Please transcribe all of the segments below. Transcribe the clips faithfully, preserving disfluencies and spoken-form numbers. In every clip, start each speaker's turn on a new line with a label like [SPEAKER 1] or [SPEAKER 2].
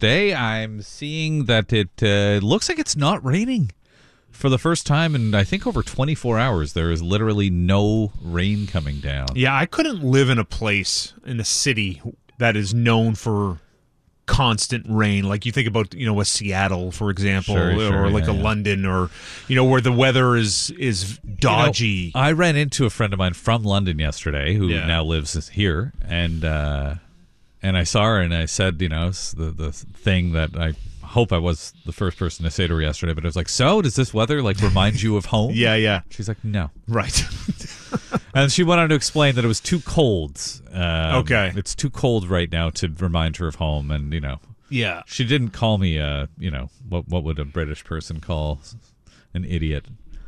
[SPEAKER 1] day, I'm seeing that it uh, looks like it's not raining. For the first time in, I think, over twenty-four hours, there is literally no rain coming down.
[SPEAKER 2] Yeah, I couldn't live in a place, in a city, that is known for constant rain. Like you think about, you know, a Seattle, for example,
[SPEAKER 1] Sure,
[SPEAKER 2] or
[SPEAKER 1] sure,
[SPEAKER 2] like
[SPEAKER 1] yeah,
[SPEAKER 2] a
[SPEAKER 1] yeah.
[SPEAKER 2] London, or, you know, where the weather is is dodgy.
[SPEAKER 1] You know, I ran into a friend of mine from London yesterday who
[SPEAKER 2] Yeah.
[SPEAKER 1] now lives here, and uh, and I saw her, and I said, you know, it's the the thing that I hope I was the first person to say to her yesterday, but I was like, so does this weather like remind you of home?
[SPEAKER 2] Yeah, yeah.
[SPEAKER 1] She's like, no.
[SPEAKER 2] Right.
[SPEAKER 1] And she went on to explain that it was too cold. Um,
[SPEAKER 2] Okay.
[SPEAKER 1] It's too cold right now to remind her of home, and, you know,
[SPEAKER 2] Yeah.
[SPEAKER 1] she didn't call me, uh, you know, what what would a British person call an idiot?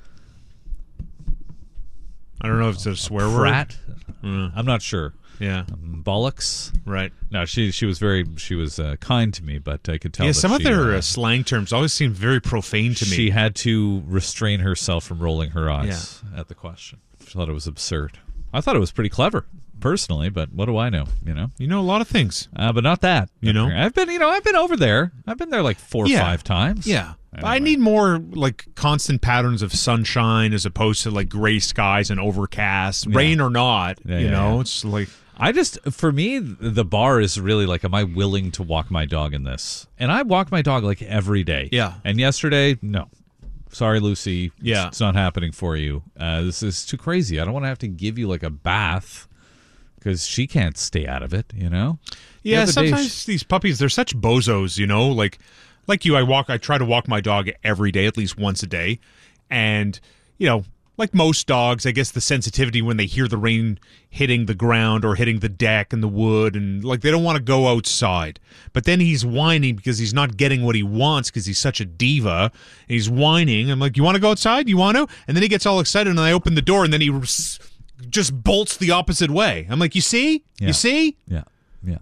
[SPEAKER 2] I don't know if it's a swear word.
[SPEAKER 1] Brat?
[SPEAKER 2] Mm.
[SPEAKER 1] I'm not sure.
[SPEAKER 2] Yeah.
[SPEAKER 1] Bollocks?
[SPEAKER 2] Right.
[SPEAKER 1] No, she she was very she was uh, kind to me, but I could tell.
[SPEAKER 2] Yeah,
[SPEAKER 1] that
[SPEAKER 2] some of
[SPEAKER 1] she,
[SPEAKER 2] their
[SPEAKER 1] uh,
[SPEAKER 2] uh, slang terms always seem very profane to me.
[SPEAKER 1] She had to restrain herself from rolling her eyes at the question. She thought it was absurd. I thought it was pretty clever, personally, but what do I know? You know,
[SPEAKER 2] you know a lot of things,
[SPEAKER 1] uh, but not that.
[SPEAKER 2] You know?
[SPEAKER 1] I've been, you know, I've been over there. I've been there like four or
[SPEAKER 2] Yeah.
[SPEAKER 1] five times.
[SPEAKER 2] Yeah.
[SPEAKER 1] Anyway.
[SPEAKER 2] I need more like constant patterns of sunshine as opposed to like gray skies and overcast,
[SPEAKER 1] Yeah.
[SPEAKER 2] rain or not.
[SPEAKER 1] Yeah,
[SPEAKER 2] you
[SPEAKER 1] yeah,
[SPEAKER 2] know,
[SPEAKER 1] yeah.
[SPEAKER 2] it's like
[SPEAKER 1] I just, for me, the bar is really like, am I willing to walk my dog in this? And I walk my dog like every day.
[SPEAKER 2] Yeah.
[SPEAKER 1] And yesterday, no. Sorry, Lucy.
[SPEAKER 2] Yeah.
[SPEAKER 1] It's not happening for you. Uh, this is too crazy. I don't want to have to give you like a bath because she can't stay out of it, you know? The
[SPEAKER 2] yeah.
[SPEAKER 1] other day
[SPEAKER 2] Sometimes
[SPEAKER 1] she-
[SPEAKER 2] these puppies, they're such bozos. You know, like like you, I walk. I try to walk my dog every day, at least once a day, and you know. Like most dogs, I guess the sensitivity when they hear the rain hitting the ground or hitting the deck and the wood, and like they don't want to go outside. But then he's whining because he's not getting what he wants because he's such a diva. And he's whining. I'm like, you want to go outside? You want to? And then he gets all excited, and I open the door, and then he s- just bolts the opposite way. I'm like, you see?
[SPEAKER 1] Yeah.
[SPEAKER 2] You see?
[SPEAKER 1] Yeah. Yeah.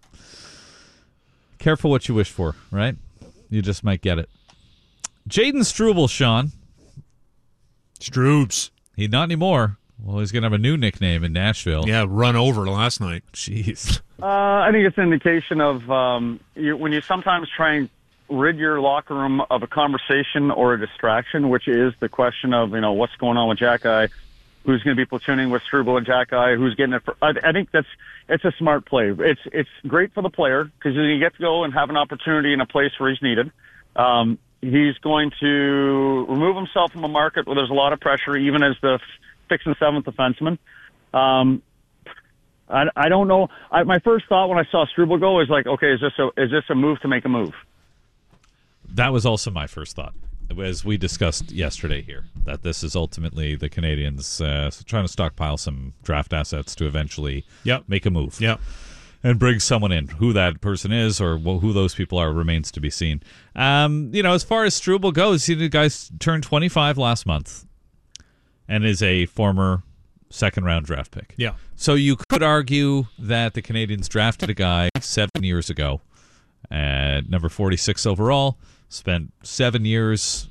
[SPEAKER 1] Careful what you wish for, right? You just might get it. Jaden Struble, Sean.
[SPEAKER 2] Stroobs.
[SPEAKER 1] He not anymore. Well, he's going to have a new nickname in Nashville.
[SPEAKER 2] Yeah, run over last night.
[SPEAKER 1] Jeez.
[SPEAKER 3] Uh, I think it's an indication of um, you, when you sometimes try and rid your locker room of a conversation or a distraction, which is the question of, you know, what's going on with Jack Eye, who's going to be platooning with Struble and Jack Eye, who's getting it. For, I, I think that's it's a smart play. It's it's great for the player because he gets to go and have an opportunity in a place where he's needed. Um, He's going to remove himself from a market where there's a lot of pressure, even as the sixth and seventh defenseman. Um, I, I don't know. I, my first thought when I saw Struble go is like, okay, is this a is this a move to make a move?
[SPEAKER 1] That was also my first thought, as we discussed yesterday here, that this is ultimately the Canadians uh, trying to stockpile some draft assets to eventually
[SPEAKER 2] Yep.
[SPEAKER 1] make a move.
[SPEAKER 2] Yep.
[SPEAKER 1] And bring someone in. Who that person is or who those people are remains to be seen. Um, you know, as far as Struble goes, the guy's turned twenty-five last month and is a former second-round draft pick.
[SPEAKER 2] Yeah.
[SPEAKER 1] So you could argue that the Canadians drafted a guy seven years ago at number forty-six overall, spent seven years...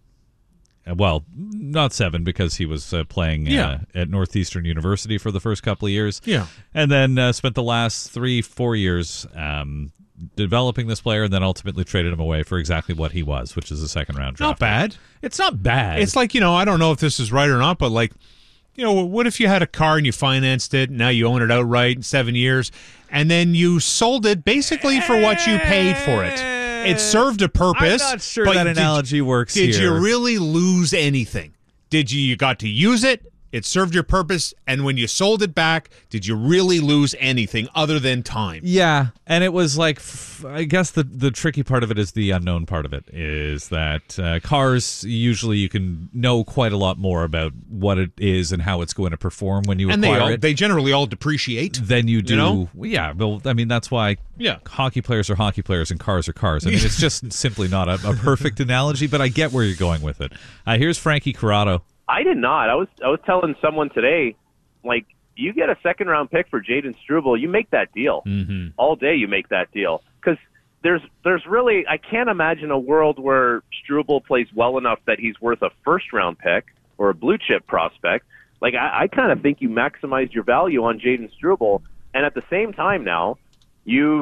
[SPEAKER 1] Well, not seven because he was uh, playing uh,
[SPEAKER 2] Yeah.
[SPEAKER 1] at Northeastern University for the first couple of years.
[SPEAKER 2] Yeah.
[SPEAKER 1] And then uh, spent the last three, four years um, developing this player and then ultimately traded him away for exactly what he was, which is a second-round draft.
[SPEAKER 2] Not bad.
[SPEAKER 1] It's not bad.
[SPEAKER 2] It's like, you know, I don't know if this is right or not, but like, you know, what if you had a car and you financed it, now you own it outright in seven years, and then you sold it basically for what you paid for it? It served a purpose.
[SPEAKER 1] I'm not sure
[SPEAKER 2] but
[SPEAKER 1] that
[SPEAKER 2] did-
[SPEAKER 1] analogy works
[SPEAKER 2] Did
[SPEAKER 1] here.
[SPEAKER 2] you really lose anything? Did you, you got to use it? It served your purpose, and when you sold it back, did you really lose anything other than time?
[SPEAKER 1] Yeah, and it was like, f- I guess the the tricky part of it is the unknown part of it, is that uh, cars, usually you can know quite a lot more about what it is and how it's going to perform when you
[SPEAKER 2] And they
[SPEAKER 1] acquire
[SPEAKER 2] all,
[SPEAKER 1] it
[SPEAKER 2] they generally all depreciate.
[SPEAKER 1] than you do.
[SPEAKER 2] You know?
[SPEAKER 1] Yeah, well, I mean, that's why
[SPEAKER 2] Yeah.
[SPEAKER 1] hockey players are hockey players and cars are cars. I mean, it's just simply not a, a perfect analogy, but I get where you're going with it. Uh, here's Frankie Corrado.
[SPEAKER 4] I did not. I was I was telling someone today, like, you get a second round pick for Jaden Struble, you make that deal.
[SPEAKER 2] Mm-hmm.
[SPEAKER 4] All day you make that deal. Because there's there's really, I can't imagine a world where Struble plays well enough that he's worth a first round pick or a blue chip prospect. Like, I, I kind of think you maximized your value on Jaden Struble. And at the same time now, you've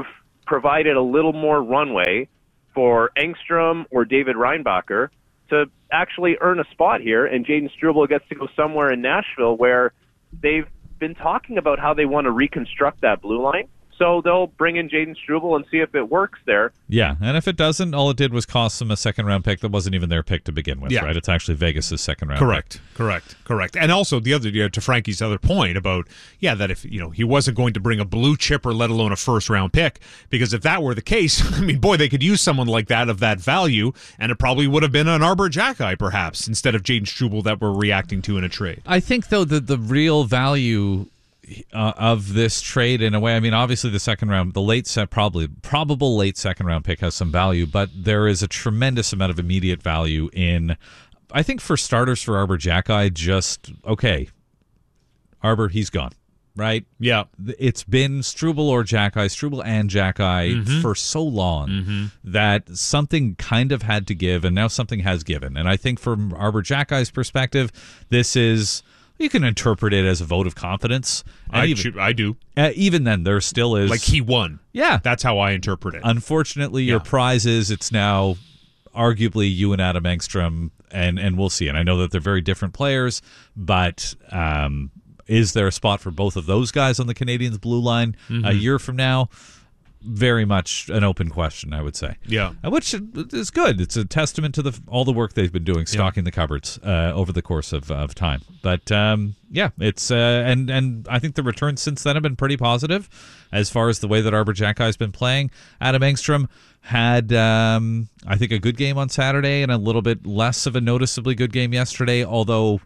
[SPEAKER 4] provided a little more runway for Engstrom or David Reinbacher to actually earn a spot here, and Jayden Struble gets to go somewhere in Nashville where they've been talking about how they want to reconstruct that blue line. So they'll bring in Jayden Struble and see if it works there.
[SPEAKER 1] Yeah, and if it doesn't, all it did was cost them a second-round pick that wasn't even their pick to begin with,
[SPEAKER 2] yeah.
[SPEAKER 1] right? It's actually Vegas' second-round
[SPEAKER 2] correct,
[SPEAKER 1] pick.
[SPEAKER 2] Correct, correct, And also the other, you know, to Frankie's other point about, yeah, that if, you know, he wasn't going to bring a blue chipper, let alone a first-round pick, because if that were the case, I mean, boy, they could use someone like that of that value, and it probably would have been an Arbor Xhekaj, perhaps, instead of Jayden Struble that we're reacting to in a trade.
[SPEAKER 1] I think, though, that the real value Uh, of this trade, in a way, I mean, obviously the second round, the late set, probably probable late second round pick has some value, but there is a tremendous amount of immediate value in, I think, for starters, for Arbor Xhekaj, just okay, Arbor, he's gone, right?
[SPEAKER 2] Yeah,
[SPEAKER 1] it's been Struble or Xhekaj, Struble and Xhekaj mm-hmm. for so long mm-hmm. that something kind of had to give, and now something has given. And I think from Arbor Xhekaj's perspective, this is. You can interpret it as a vote of confidence.
[SPEAKER 2] I,
[SPEAKER 1] even,
[SPEAKER 2] I do.
[SPEAKER 1] Uh, even then, there still is...
[SPEAKER 2] Like he won.
[SPEAKER 1] Yeah.
[SPEAKER 2] That's how I interpret it.
[SPEAKER 1] Unfortunately, yeah. your prize is it's now arguably you and Adam Engstrom, and, and we'll see. And I know that they're very different players, but um, is there a spot for both of those guys on the Canadiens' blue line mm-hmm. a year from now? Very much an open question, I would say.
[SPEAKER 2] Yeah,
[SPEAKER 1] which is good. It's a testament to the all the work they've been doing, stocking yeah. the cupboards uh, over the course of, of time. But um, yeah, it's uh, and and I think the returns since then have been pretty positive, as far as the way that Arbor Xhekaj has been playing. Adam Engstrom had, um, I think, a good game on Saturday and a little bit less of a noticeably good game yesterday, although.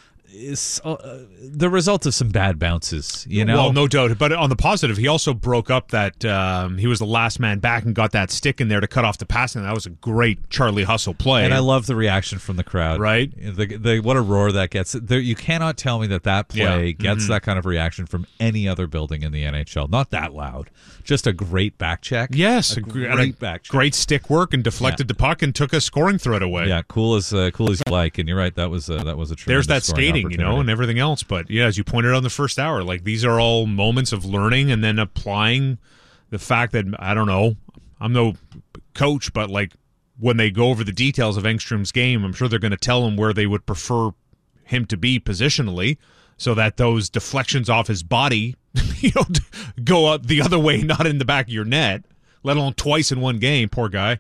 [SPEAKER 1] Is uh, the result of some bad bounces, you know?
[SPEAKER 2] Well, no doubt. But on the positive, he also broke up that um, he was the last man back and got that stick in there to cut off the passing. That was a great Charlie Hustle play.
[SPEAKER 1] And I love the reaction from the crowd.
[SPEAKER 2] Right?
[SPEAKER 1] The, the, what a roar that gets. There, you cannot tell me that that play yeah. gets mm-hmm. that kind of reaction from any other building in the N H L. Not that loud. Just a great back check.
[SPEAKER 2] Yes.
[SPEAKER 1] A great a back check.
[SPEAKER 2] Great stick work and deflected yeah. the puck and took a scoring threat away.
[SPEAKER 1] Yeah, cool as uh, cool as you like. And you're right, that was, uh, that was a tremendous
[SPEAKER 2] There's that skating, you know, and everything else. But yeah, as you pointed out in the first hour, like these are all moments of learning and then applying the fact that, I don't know, I'm no coach, but like when they go over the details of Engstrom's game, I'm sure they're going to tell him where they would prefer him to be positionally so that those deflections off his body, you know, go up the other way, not in the back of your net, let alone twice in one game. Poor guy.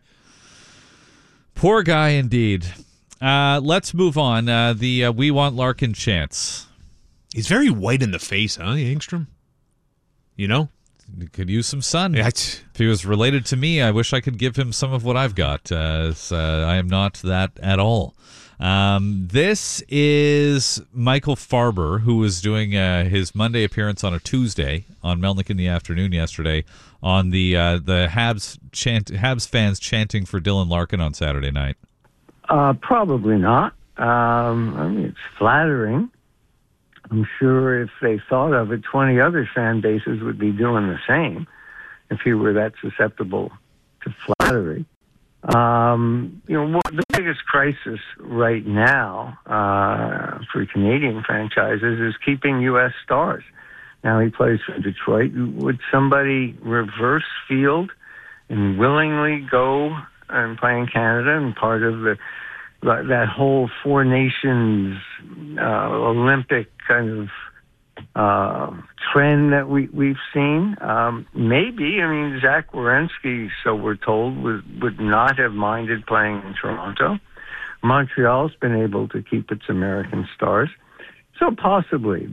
[SPEAKER 1] Poor guy indeed. Uh, let's move on. Uh, the uh, We Want Larkin chants.
[SPEAKER 2] He's very white in the face, huh, Engstrom? You know?
[SPEAKER 1] He could use some sun.
[SPEAKER 2] Yeah,
[SPEAKER 1] if he was related to me, I wish I could give him some of what I've got. Uh, uh, I am not that at all. Um, this is Michael Farber, who was doing uh, his Monday appearance on a Tuesday on Melnick in the Afternoon yesterday on the uh, the Habs chant Habs fans chanting for Dylan Larkin on Saturday night.
[SPEAKER 5] Uh, probably not. Um, I mean, it's flattering. I'm sure if they thought of it, twenty other fan bases would be doing the same if he were that susceptible to flattery. Um, you know, the biggest crisis right now uh, for Canadian franchises is keeping U S stars. Now he plays for Detroit. Would somebody reverse field and willingly go and play in Canada and part of the that whole four nations uh, Olympic kind of uh, trend that we, we've seen? Um, maybe. I mean, Zach Werenski, so we're told, would, would not have minded playing in Toronto. Montreal's been able to keep its American stars. So possibly.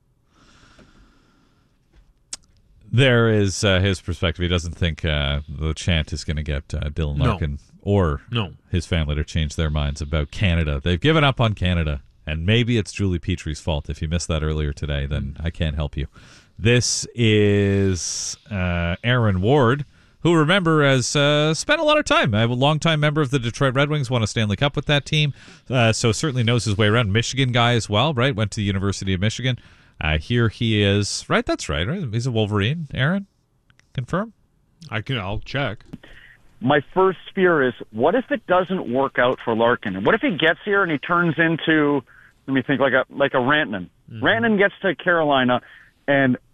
[SPEAKER 1] There is uh, his perspective. He doesn't think uh, the chant is going to get uh, Dylan Larkin no. or
[SPEAKER 2] no.
[SPEAKER 1] his family to change their minds about Canada. They've given up on Canada, and maybe it's Julie Petrie's fault. If you missed that earlier today, then I can't help you. This is uh, Aaron Ward, who, remember, has uh, spent a lot of time. I'm a longtime member of the Detroit Red Wings, won a Stanley Cup with that team, uh, so certainly knows his way around. Michigan guy as well, right? Went to the University of Michigan. Uh, here he is. Right, that's right, right? He's a Wolverine. Aaron, confirm?
[SPEAKER 2] I can. I'll check.
[SPEAKER 3] My first fear is, what if it doesn't work out for Larkin? What if he gets here and he turns into, let me think, like a like a Rantanen? Mm-hmm. Rantanen gets to Carolina, and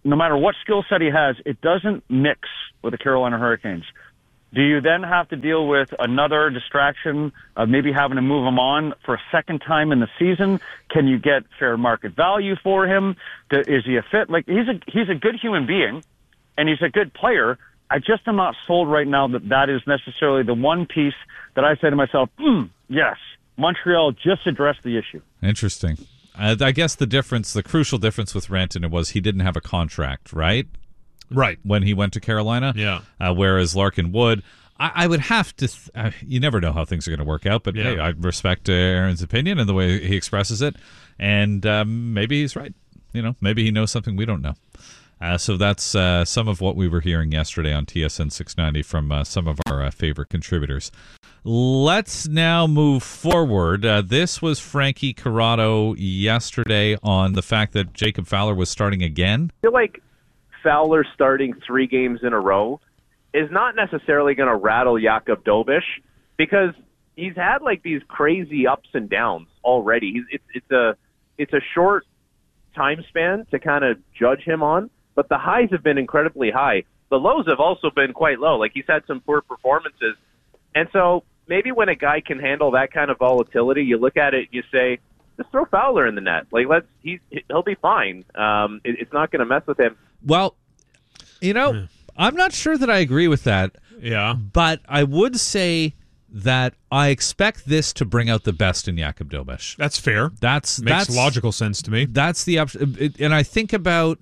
[SPEAKER 3] no matter what skill set he has, it doesn't mix with the Carolina Hurricanes. Do you then have to deal with another distraction of maybe having to move him on for a second time in the season? Can you get fair market value for him? Is he a fit? Like, he's a he's a good human being, and he's a good player. I just am not sold right now that that is necessarily the one piece that I say to myself, mm, yes, Montreal just addressed the issue.
[SPEAKER 1] Interesting. Uh, I guess the difference, the crucial difference with Rantanen was he didn't have a contract, right?
[SPEAKER 2] Right.
[SPEAKER 1] When he went to Carolina.
[SPEAKER 2] Yeah.
[SPEAKER 1] Uh, whereas Larkin would. I, I would have to, th- uh, you never know how things are going to work out, but
[SPEAKER 2] yeah.
[SPEAKER 1] hey, I respect uh, Aaron's opinion and the way he expresses it. And um, maybe he's right. You know, maybe he knows something we don't know. Uh, so that's uh, some of what we were hearing yesterday on T S N six ninety from uh, some of our uh, favorite contributors. Let's now move forward. Uh, this was Frankie Corrado yesterday on the fact that Jacob Fowler was starting again.
[SPEAKER 4] I feel like Fowler starting three games in a row is not necessarily going to rattle Jakub Dobeš because he's had like these crazy ups and downs already. He's, it's, it's a it's a short time span to kind of judge him on. But the highs have been incredibly high. The lows have also been quite low. Like, he's had some poor performances. And so maybe when a guy can handle that kind of volatility, you look at it, you say, just throw Fowler in the net. Like, let's he's he'll be fine. Um, it, it's not going to mess with him.
[SPEAKER 1] Well, you know,
[SPEAKER 2] Yeah.
[SPEAKER 1] I'm not sure that I agree with that.
[SPEAKER 2] Yeah.
[SPEAKER 1] But I would say that I expect this to bring out the best in Jakub Dobeš.
[SPEAKER 2] That's fair.
[SPEAKER 1] That's
[SPEAKER 2] Makes
[SPEAKER 1] that's,
[SPEAKER 2] logical sense to me.
[SPEAKER 1] That's the option. And I think about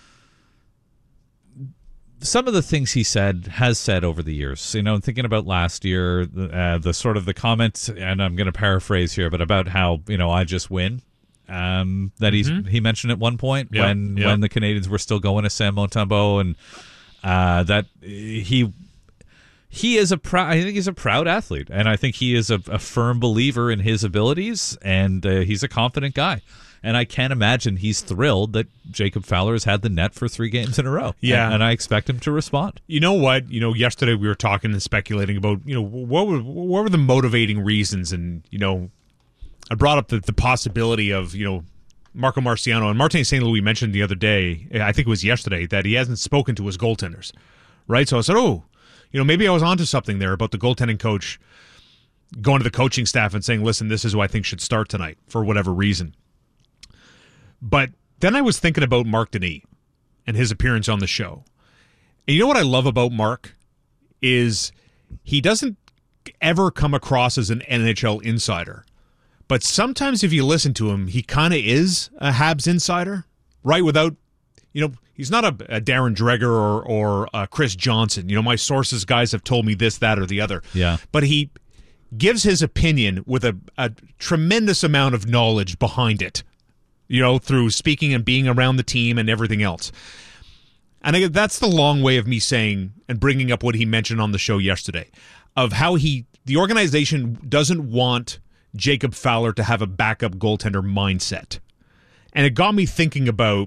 [SPEAKER 1] some of the things he said, has said over the years. You know, thinking about last year, uh, the sort of the comment, and I'm going to paraphrase here, but about how, you know, I just win. Um, that he's
[SPEAKER 2] Mm-hmm.
[SPEAKER 1] he mentioned at one point
[SPEAKER 2] Yep,
[SPEAKER 1] when
[SPEAKER 2] yep.
[SPEAKER 1] when the Canadians were still going to Sam Montembeault, and uh, that he he is a proud. I think he's a proud athlete, and I think he is a, a firm believer in his abilities, and uh, he's a confident guy. And I can't imagine he's thrilled that Jacob Fowler has had the net for three games in a row.
[SPEAKER 2] Yeah.
[SPEAKER 1] And, and I expect him to respond.
[SPEAKER 2] You know what? You know, yesterday we were talking and speculating about, you know, what were, what were the motivating reasons? And, you know, I brought up the, the possibility of, you know, Marco Marciano. And Martin Saint Louis mentioned the other day, I think it was yesterday, that he hasn't spoken to his goaltenders, right? So I said, oh, you know, maybe I was onto something there about the goaltending coach going to the coaching staff and saying, listen, this is who I think should start tonight for whatever reason. But then I was thinking about Marc Denis and his appearance on the show. And you know what I love about Mark is he doesn't ever come across as an N H L insider. But sometimes if you listen to him, he kind of is a Habs insider, right? Without, you know, he's not a, a Darren Dreger or, or a Chris Johnson. You know, my sources guys have told me this, that, or the other.
[SPEAKER 1] Yeah.
[SPEAKER 2] But he gives his opinion with a, a tremendous amount of knowledge behind it. You know, through speaking and being around the team and everything else. And I, that's the long way of me saying and bringing up what he mentioned on the show yesterday of how he, the organization doesn't want Jacob Fowler to have a backup goaltender mindset. And it got me thinking about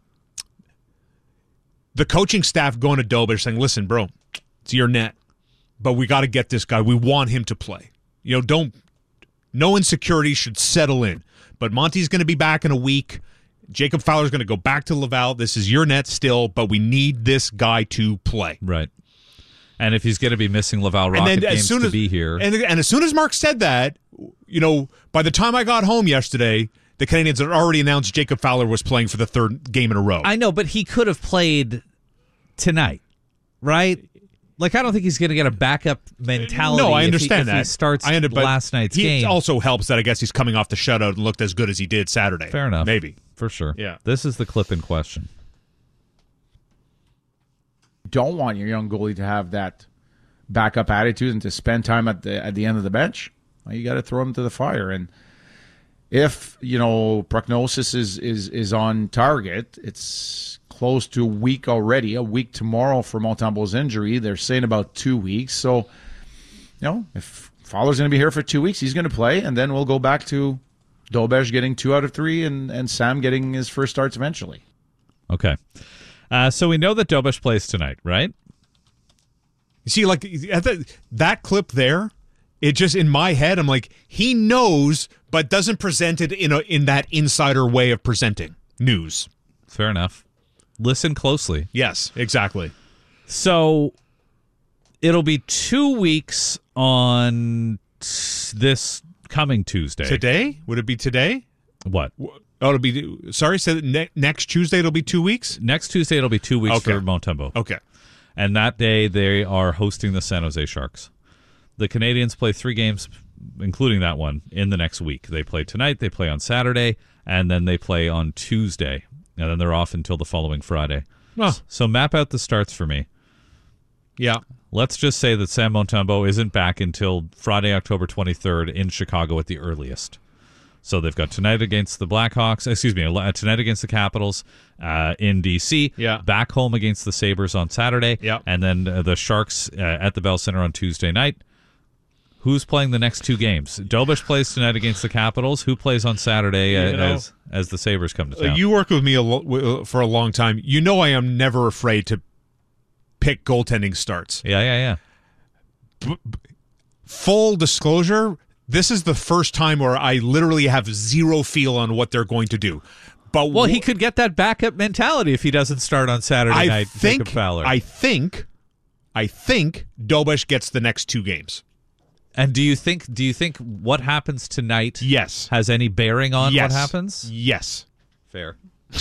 [SPEAKER 2] the coaching staff going to Dobeš saying, listen, bro, it's your net, but we got to get this guy. We want him to play. You know, don't, no insecurity should settle in. But Monty's going to be back in a week. Jacob Fowler's going to go back to Laval. This is your net still, but we need this guy to play.
[SPEAKER 1] Right. And if he's going to be missing Laval Rocket
[SPEAKER 2] and then
[SPEAKER 1] games
[SPEAKER 2] as soon
[SPEAKER 1] to
[SPEAKER 2] as,
[SPEAKER 1] be here.
[SPEAKER 2] And, and as soon as Mark said that, you know, by the time I got home yesterday, the Canadians had already announced Jacob Fowler was playing for the third game in a row.
[SPEAKER 1] I know, but he could have played tonight, right? Like, I don't think he's going to get a backup mentality.
[SPEAKER 2] No, I understand
[SPEAKER 1] if he,
[SPEAKER 2] that.
[SPEAKER 1] If he starts
[SPEAKER 2] I under, but
[SPEAKER 1] last night's
[SPEAKER 2] he
[SPEAKER 1] game.
[SPEAKER 2] It also helps that I guess he's coming off the shutout and looked as good as he did Saturday.
[SPEAKER 1] Fair enough.
[SPEAKER 2] Maybe.
[SPEAKER 1] For sure.
[SPEAKER 2] Yeah.
[SPEAKER 1] This is the clip in question.
[SPEAKER 6] Don't want your young goalie to have that backup attitude and to spend time at the at the end of the bench. Well, you got to throw him to the fire. And if, you know, prognosis is, is, is on target, it's close to a week already, a week tomorrow for Montembeault's injury. They're saying about two weeks. So, you know, if Fowler's going to be here for two weeks, he's going to play, and then we'll go back to Dobeš getting two out of three and, and Sam getting his first starts eventually.
[SPEAKER 1] Okay. Uh, so we know that Dobeš plays tonight, right?
[SPEAKER 2] You see, like, that, that clip there, it just, in my head, I'm like, he knows, but doesn't present it in a in that insider way of presenting news.
[SPEAKER 1] Fair enough. Listen closely.
[SPEAKER 2] Yes, exactly.
[SPEAKER 1] So it'll be two weeks on t- this coming Tuesday.
[SPEAKER 2] Today? Would it be today?
[SPEAKER 1] What?
[SPEAKER 2] Oh, it'll be. Sorry, so ne- next Tuesday it'll be two weeks.
[SPEAKER 1] Next Tuesday it'll be two weeks
[SPEAKER 2] Okay.
[SPEAKER 1] for Montembeault.
[SPEAKER 2] Okay.
[SPEAKER 1] And that day they are hosting the San Jose Sharks. The Canadians play three games, including that one, in the next week. They play tonight, they play on Saturday, and then they play on Tuesday. And then they're off until the following Friday.
[SPEAKER 2] Oh.
[SPEAKER 1] So map out the starts for me.
[SPEAKER 2] Yeah.
[SPEAKER 1] Let's just say that Sam Montembeault isn't back until Friday, October twenty-third in Chicago at the earliest. So they've got tonight against the Blackhawks, excuse me, tonight against the Capitals uh, in D C,
[SPEAKER 2] Yeah.
[SPEAKER 1] back home against the Sabres on Saturday,
[SPEAKER 2] Yeah.
[SPEAKER 1] and then uh, the Sharks uh, at the Bell Center on Tuesday night. Who's playing the next two games? Dobish plays tonight against the Capitals. Who plays on Saturday uh,
[SPEAKER 2] You know,
[SPEAKER 1] as as the Sabres come to
[SPEAKER 2] Uh,
[SPEAKER 1] town?
[SPEAKER 2] You worked with me a lo- w- for a long time. You know I am never afraid to pick goaltending starts.
[SPEAKER 1] yeah, yeah, yeah.
[SPEAKER 2] Full disclosure, this is the first time where I literally have zero feel on what they're going to do. But
[SPEAKER 1] Well,
[SPEAKER 2] wh-
[SPEAKER 1] he could get that backup mentality if he doesn't start on Saturday
[SPEAKER 2] I
[SPEAKER 1] night.
[SPEAKER 2] think
[SPEAKER 1] Jacob Fowler.
[SPEAKER 2] I think I think Dobish gets the next two games.
[SPEAKER 1] And do you think do you think what happens tonight
[SPEAKER 2] Yes.
[SPEAKER 1] has any bearing on
[SPEAKER 2] yes.
[SPEAKER 1] what happens?
[SPEAKER 2] Yes.
[SPEAKER 1] Fair.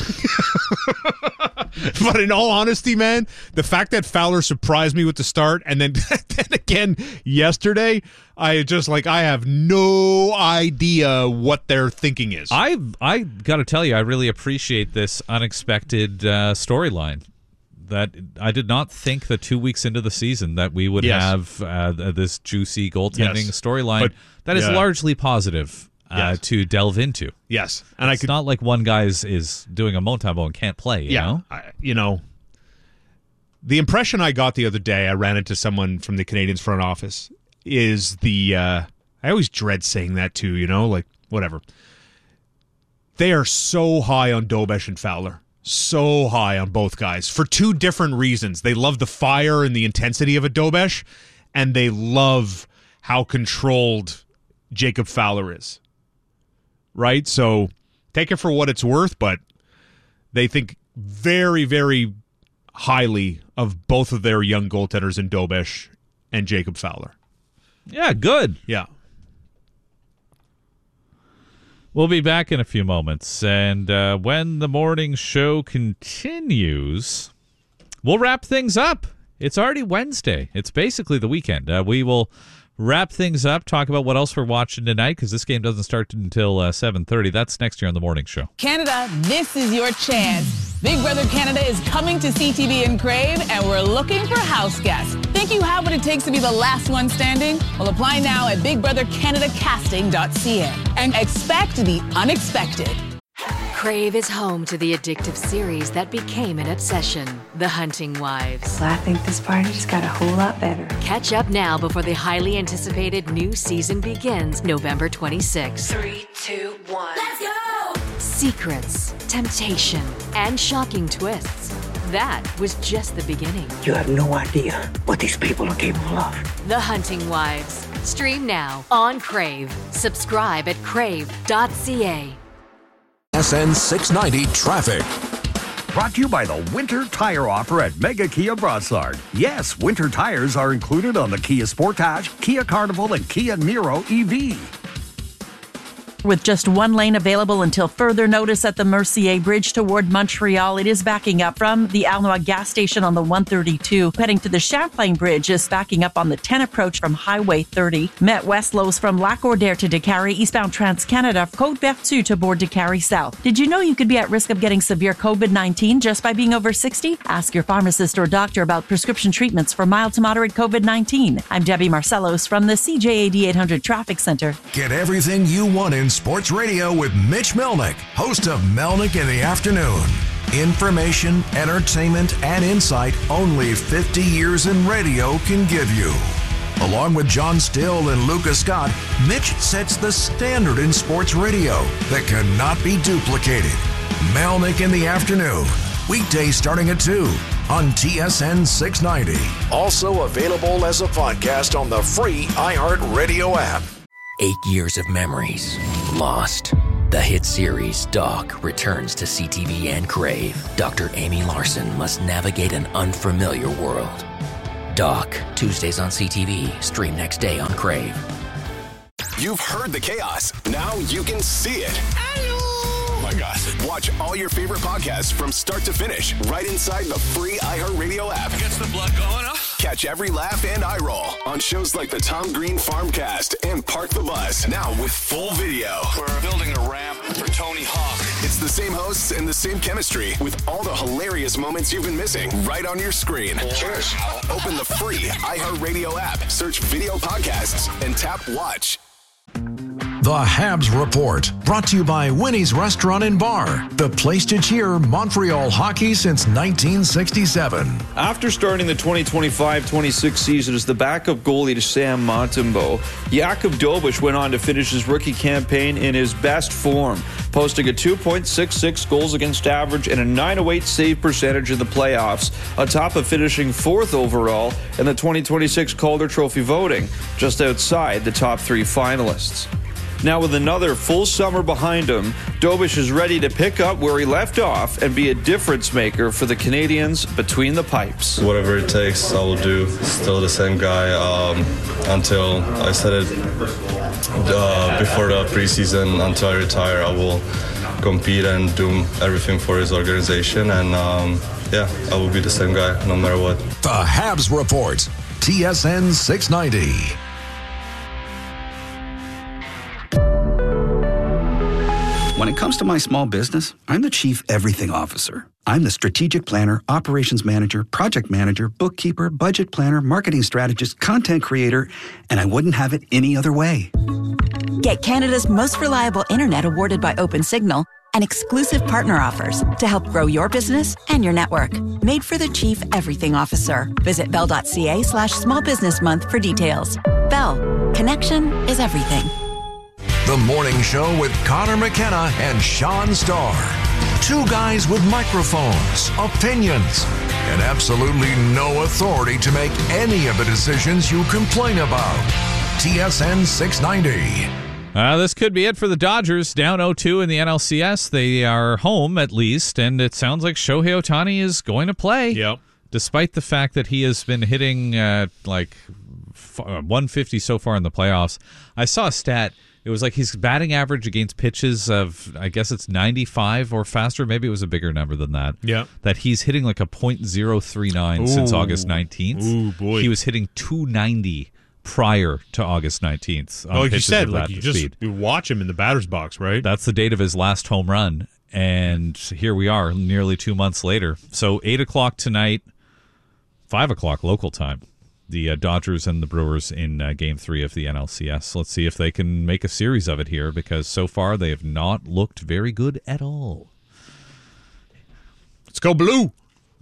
[SPEAKER 2] But in all honesty, man, the fact that Fowler surprised me with the start and then, then again yesterday, I just like I have no idea what their thinking is.
[SPEAKER 1] I I got to tell you, I really appreciate this unexpected uh, storyline. That I did not think that two weeks into the season that we would
[SPEAKER 2] Yes.
[SPEAKER 1] have uh, this juicy goaltending
[SPEAKER 2] Yes.
[SPEAKER 1] storyline
[SPEAKER 2] But-
[SPEAKER 1] that is
[SPEAKER 2] yeah.
[SPEAKER 1] largely positive uh,
[SPEAKER 2] Yes.
[SPEAKER 1] to delve into.
[SPEAKER 2] yes, and I
[SPEAKER 1] It's
[SPEAKER 2] could
[SPEAKER 1] not like one guy is, is doing a Montembeault and can't play. You
[SPEAKER 2] yeah,
[SPEAKER 1] know?
[SPEAKER 2] I, you know, the impression I got the other day, I ran into someone from the Canadiens front office, is the, uh, I always dread saying that too, you know, like, whatever. They are so high on Dobish and Fowler. So high on both guys for two different reasons. They love the fire and the intensity of a Dobish, and they love how controlled Jacob Fowler is. Right? So take it for what it's worth, but they think very, very highly of both of their young goaltenders in Dobish and Jacob Fowler.
[SPEAKER 1] Yeah, good.
[SPEAKER 2] Yeah.
[SPEAKER 1] We'll be back in a few moments, and uh, when the morning show continues, we'll wrap things up. It's already Wednesday. It's basically the weekend. Uh, we will wrap things up, talk about what else we're watching tonight, because this game doesn't start until uh, seven thirty. That's next year on the morning show.
[SPEAKER 7] Canada, this is your chance. Big Brother Canada is coming to C T V and Crave, and we're looking for house guests. Think you have what it takes to be the last one standing? Well, apply now at big brother canada casting dot c a and expect the unexpected.
[SPEAKER 8] Crave is home to the addictive series that became an obsession, The Hunting Wives.
[SPEAKER 9] I think this party just got a whole lot better.
[SPEAKER 8] Catch up now before the highly anticipated new season begins November twenty-sixth.
[SPEAKER 9] Three, two, one.
[SPEAKER 8] Let's go! Secrets, temptation, and shocking twists. That was just the beginning.
[SPEAKER 10] You have no idea what these people are capable of.
[SPEAKER 8] The Hunting Wives. Stream now on Crave. Subscribe at crave dot c a.
[SPEAKER 11] S N six ninety Traffic.
[SPEAKER 12] Brought to you by the Winter Tire Offer at Mega Kia Brossard. Yes, winter tires are included on the Kia Sportage, Kia Carnival, and Kia Niro E V.
[SPEAKER 13] With just one lane available until further notice at the Mercier Bridge toward Montreal, it is backing up from the Alnoa gas station on the one thirty-two. Heading to the Champlain Bridge is backing up on the ten approach from Highway thirty. Met West Lows from Lac-Ordère to Décarie, eastbound Trans-Canada, Côte-Vertu to board Décarie South. Did you know you could be at risk of getting severe COVID nineteen just by being over sixty? Ask your pharmacist or doctor about prescription treatments for mild to moderate COVID nineteen. I'm Debbie Marcellos from the C J A D eight hundred Traffic Center.
[SPEAKER 11] Get everything you want in sports radio with Mitch Melnick, host of Melnick in the Afternoon. Information, entertainment, and insight only fifty years in radio can give you. Along with John Still and Lucas Scott, Mitch sets the standard in sports radio that cannot be duplicated. Melnick in the Afternoon, weekdays starting at two on T S N six ninety. Also available as a podcast on the free iHeartRadio app.
[SPEAKER 14] Eight years of memories lost. The hit series Doc returns to C T V and Crave. Doctor Amy Larson must navigate an unfamiliar world. Doc, Tuesdays on C T V, stream next day on Crave.
[SPEAKER 15] You've heard the chaos. Now you can see it. Oh my God. Watch all your favorite podcasts from start to finish right inside the free iHeartRadio app.
[SPEAKER 16] Gets the blood going, huh?
[SPEAKER 15] Catch every laugh and eye roll on shows like the Tom Green Farmcast and Park the Bus. Now with full video.
[SPEAKER 16] We're building a ramp for Tony Hawk.
[SPEAKER 15] It's the same hosts and the same chemistry with all the hilarious moments you've been missing right on your screen.
[SPEAKER 16] Cheers.
[SPEAKER 15] Open the free iHeartRadio app, search video podcasts, and tap watch.
[SPEAKER 11] The Habs Report, brought to you by Winnie's Restaurant and Bar, the place to cheer Montreal hockey since nineteen sixty-seven.
[SPEAKER 17] After starting the twenty twenty-five twenty-six season as the backup goalie to Sam Montembeault, Jakub Dobeš went on to finish his rookie campaign in his best form, posting a two point six six goals against average and a nine oh eight save percentage in the playoffs, on top of finishing fourth overall in the twenty twenty-six Calder Trophy voting, just outside the top three finalists. Now, with another full summer behind him, Dobeš is ready to pick up where he left off and be a difference maker for the Canadians between the pipes.
[SPEAKER 18] Whatever it takes, I will do. Still the same guy um, until I said it uh, before the preseason. Until I retire, I will compete and do everything for his organization. And um, yeah, I will be the same guy no matter what.
[SPEAKER 11] The Habs Report, T S N six ninety.
[SPEAKER 19] When it comes to my small business, I'm the Chief Everything Officer. I'm the strategic planner, operations manager, project manager, bookkeeper, budget planner, marketing strategist, content creator, and I wouldn't have it any other way.
[SPEAKER 20] Get Canada's most reliable internet awarded by OpenSignal and exclusive partner offers to help grow your business and your network. Made for the Chief Everything Officer. Visit bell.ca slash small business month for details. Bell. Connection is everything.
[SPEAKER 11] The Morning Show with Connor McKenna and Sean Starr. Two guys with microphones, opinions, and absolutely no authority to make any of the decisions you complain about. T S N six ninety.
[SPEAKER 1] Uh, this could be it for the Dodgers, down oh two in the N L C S. They are home, at least, and it sounds like Shohei Ohtani is going to play.
[SPEAKER 2] Yep.
[SPEAKER 1] Despite the fact that he has been hitting uh, like one fifty so far in the playoffs. I saw a stat. It was like his batting average against pitches of, I guess it's ninety-five or faster. Maybe it was a bigger number than that.
[SPEAKER 2] Yeah.
[SPEAKER 1] That he's hitting like a point oh three nine since August nineteenth.
[SPEAKER 2] Ooh, boy.
[SPEAKER 1] He was hitting two ninety prior to August nineteenth.
[SPEAKER 2] Well, like you said,
[SPEAKER 1] of
[SPEAKER 2] like
[SPEAKER 1] that
[SPEAKER 2] you just
[SPEAKER 1] speed.
[SPEAKER 2] you watch him in the batter's box, right?
[SPEAKER 1] That's the date of his last home run. And here we are, nearly two months later. So eight o'clock tonight, five o'clock local time. The uh, Dodgers and the Brewers in uh, Game three of the N L C S. Let's see if they can make a series of it here, because so far they have not looked very good at all.
[SPEAKER 2] Let's go blue.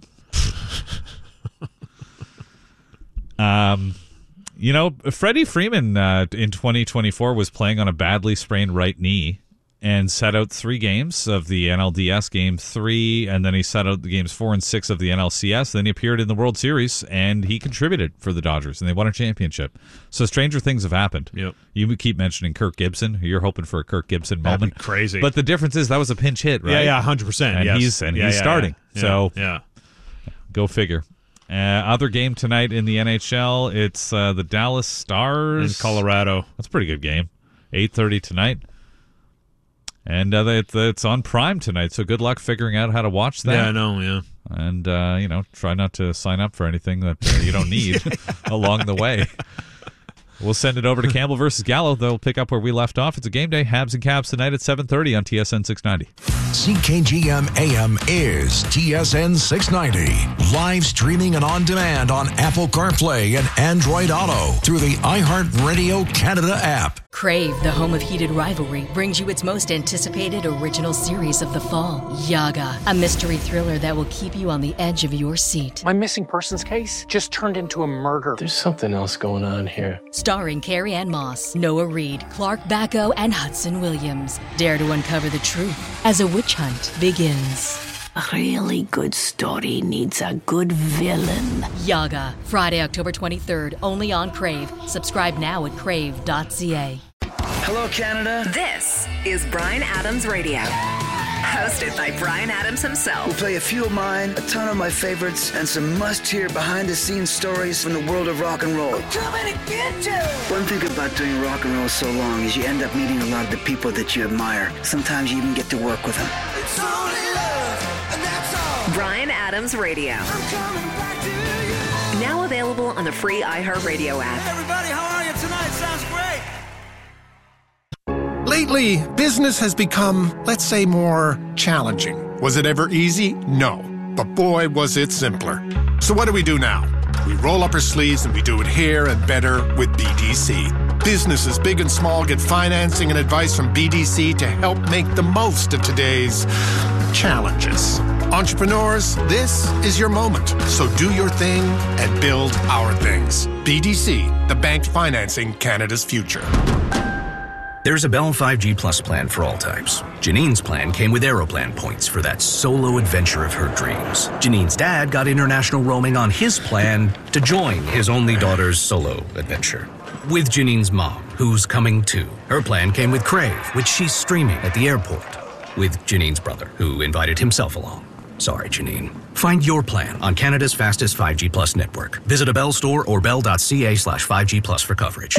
[SPEAKER 1] um, you know, Freddie Freeman uh, in twenty twenty-four was playing on a badly sprained right knee and sat out three games of the N L D S Game three, and then he sat out the games four and six of the N L C S. Then he appeared in the World Series, and he contributed for the Dodgers, and they won a championship. So stranger things have happened.
[SPEAKER 2] Yep.
[SPEAKER 1] You keep mentioning Kirk Gibson. You're hoping for a Kirk Gibson
[SPEAKER 2] That'd
[SPEAKER 1] moment.
[SPEAKER 2] be crazy.
[SPEAKER 1] But the difference is that was a pinch hit, right?
[SPEAKER 2] Yeah, yeah, one hundred percent.
[SPEAKER 1] And
[SPEAKER 2] yes.
[SPEAKER 1] he's, and
[SPEAKER 2] yeah,
[SPEAKER 1] he's
[SPEAKER 2] yeah,
[SPEAKER 1] starting.
[SPEAKER 2] Yeah,
[SPEAKER 1] so
[SPEAKER 2] yeah.
[SPEAKER 1] Go figure. Uh, other game tonight in the N H L, it's uh, the Dallas Stars.
[SPEAKER 2] In Colorado.
[SPEAKER 1] That's a pretty good game. eight thirty tonight. And uh, it, it's on Prime tonight, so good luck figuring out how to watch that.
[SPEAKER 2] Yeah, I know, yeah.
[SPEAKER 1] And, uh, you know, try not to sign up for anything that uh, you don't need along the way. We'll send it over to Campbell versus Gallo. They'll pick up where we left off. It's a game day. Habs and Caps tonight at seven thirty on T S N six ninety.
[SPEAKER 11] C K G M A M is T S N six ninety. Live streaming and on demand on Apple CarPlay and Android Auto through the iHeartRadio Canada app.
[SPEAKER 8] Crave, the home of heated rivalry, brings you its most anticipated original series of the fall, Yaga, a mystery thriller that will keep you on the edge of your seat.
[SPEAKER 21] My missing persons case just turned into a murder.
[SPEAKER 22] There's something else going on here.
[SPEAKER 8] Starring Carrie Ann Moss, Noah Reid, Clark Bacco, and Hudson Williams. Dare to uncover the truth as a witch hunt begins.
[SPEAKER 10] A really good story needs a good villain.
[SPEAKER 8] Yaga, Friday, October twenty-third, only on Crave. Subscribe now at crave dot c a.
[SPEAKER 3] Hello, Canada.
[SPEAKER 9] This is Bryan Adams Radio. Hosted by Bryan Adams himself.
[SPEAKER 3] We'll play a few of mine, a ton of my favorites, and some must-hear behind-the-scenes stories from the world of rock and roll. One thing about doing rock and roll so long is you end up meeting a lot of the people that you admire. Sometimes you even get to work with them.
[SPEAKER 9] It's only love, and that's all. Bryan Adams Radio. I'm coming back to you. Now available on the free iHeartRadio app.
[SPEAKER 5] Hey everybody, how are you tonight? Sounds great.
[SPEAKER 23] Lately, business has become, let's say, more challenging. Was it ever easy? No. But boy, was it simpler. So what do we do now? We roll up our sleeves and we do it here and better with B D C. Businesses big and small get financing and advice from B D C to help make the most of today's challenges. Entrepreneurs, this is your moment. So do your thing and build our things. B D C, the bank financing Canada's future.
[SPEAKER 24] There's a Bell five G Plus plan for all types. Janine's plan came with Aeroplan points for that solo adventure of her dreams. Janine's dad got international roaming on his plan to join his only daughter's solo adventure. With Janine's mom, who's coming too. Her plan came with Crave, which she's streaming at the airport. With Janine's brother, who invited himself along. Sorry, Janine. Find your plan on Canada's fastest five G Plus network. Visit a Bell store or bell.ca slash 5G Plus for coverage.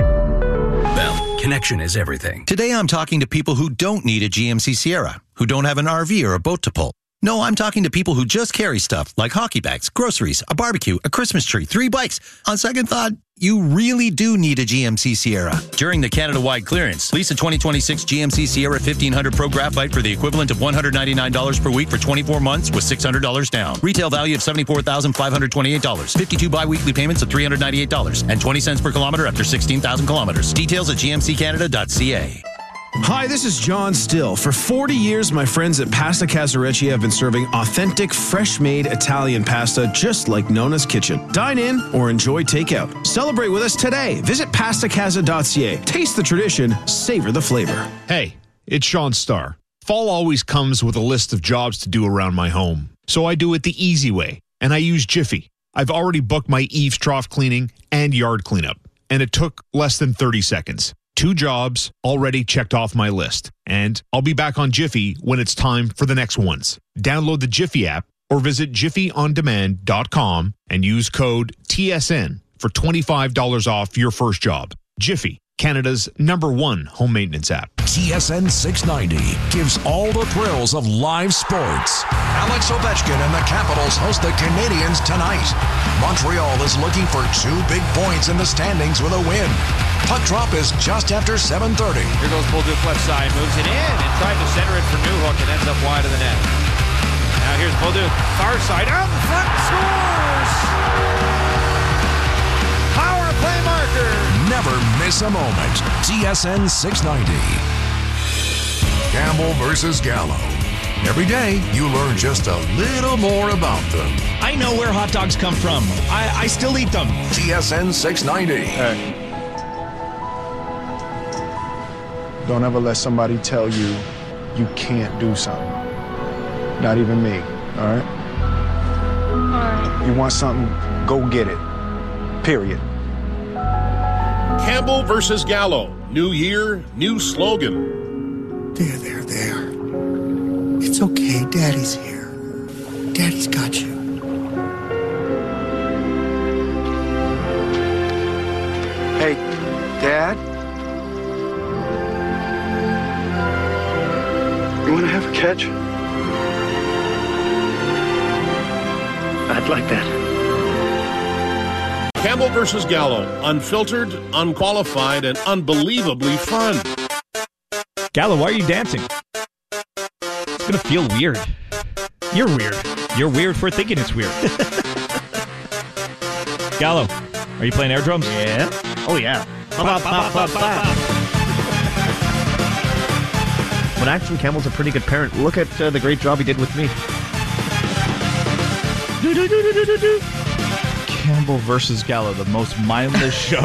[SPEAKER 24] Bell, connection is everything.
[SPEAKER 25] Today I'm talking to people who don't need a G M C Sierra, who don't have an R V or a boat to pull. No, I'm talking to people who just carry stuff like hockey bags, groceries, a barbecue, a Christmas tree, three bikes. On second thought, you really do need a G M C Sierra. During the Canada-wide clearance, lease a twenty twenty-six G M C Sierra fifteen hundred Pro Graphite for the equivalent of one hundred ninety-nine dollars per week for twenty-four months with six hundred dollars down. Retail value of seventy-four thousand five hundred twenty-eight dollars. fifty-two bi-weekly payments of three hundred ninety-eight dollars and twenty cents per kilometer after sixteen thousand kilometers. Details at g m c canada dot c a.
[SPEAKER 26] Hi, this is John Still. For forty years, my friends at Pasta Casarecci have been serving authentic, fresh-made Italian pasta just like Nona's Kitchen. Dine in or enjoy takeout. Celebrate with us today. Visit pasta casa dot c a. Taste the tradition, savor the flavor.
[SPEAKER 2] Hey, it's Sean Starr. Fall always comes with a list of jobs to do around my home. So I do it the easy way, and I use Jiffy. I've already booked my eaves trough cleaning and yard cleanup, and it took less than thirty seconds. Two jobs already checked off my list, and I'll be back on Jiffy when it's time for the next ones. Download the Jiffy app or visit jiffy on demand dot com and use code T S N for twenty-five dollars off your first job. Jiffy, Canada's number one home maintenance app.
[SPEAKER 11] T S N six ninety gives all the thrills of live sports. Alex Ovechkin and the Capitals host the Canadiens tonight. Montreal is looking for two big points in the standings with a win. Puck drop is just after seven thirty.
[SPEAKER 27] Here goes Bolduc left side, moves it in and tried to center it for Newhook and ends up wide of the net. Now here's Bolduc, far side, out in front, scores! Power play marker!
[SPEAKER 11] Never miss a moment. T S N six ninety. Campbell versus Gallo. Every day, you learn just a little more about them.
[SPEAKER 28] I know where hot dogs come from. I, I still eat them.
[SPEAKER 11] T S N six ninety.
[SPEAKER 29] Hey. Don't ever let somebody tell you you can't do something. Not even me, all right? All right. You want something, go get it. Period.
[SPEAKER 30] Campbell versus Gallo. New year, new slogan.
[SPEAKER 31] There, there, there. It's okay. Daddy's here. Daddy's got you.
[SPEAKER 29] Hey, Dad? You want to have a catch?
[SPEAKER 31] I'd like that.
[SPEAKER 30] Campbell versus Gallo. Unfiltered, unqualified, and unbelievably fun.
[SPEAKER 28] Gallo, why are you dancing? It's going to feel weird. You're weird. You're weird for thinking it's weird. Gallo, are you playing air drums?
[SPEAKER 32] Yeah. Oh, yeah.
[SPEAKER 28] Ba, ba, ba, ba, ba.
[SPEAKER 32] But actually, Campbell's a pretty good parent. Look at uh, the great job he did with me.
[SPEAKER 28] Do, do, do, do, do, do. Campbell versus Gallo, the most mindless show.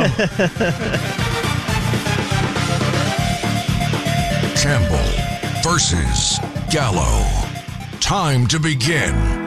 [SPEAKER 11] Campbell versus Gallo. Time to begin.